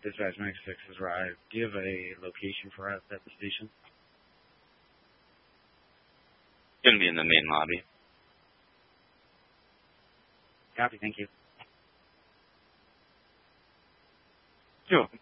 Dispatch Max 6 is arrived. Do you have a location for us at the station? Going to be in the main lobby. Copy, thank you. You're welcome.